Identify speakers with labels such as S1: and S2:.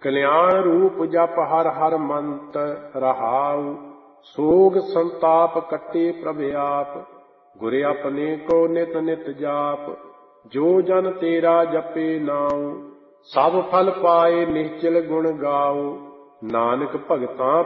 S1: ਕਲਿਆਣ ਰੂਪ ਜਪ ਹਰ ਹਰ ਮੰਤ ਰਹਾਉ। ਸੋਗ ਸੰਤਾਪ ਕੱਟੇ ਪ੍ਰਭ ਆਪ, ਗੁਰ ਆਪਣੇ ਕੋ ਨਿਤ ਨਿਤ ਜਾਪ। ਜੋ ਜਨ ਤੇਰਾ ਜਪੇ ਨਾਉ, ਸਭ ਫਲ ਪਾਏ ਨਿਹਚਲ ਗੁਣ ਗਾਉ। ਨਾਨਕ ਭਗਤਾਂ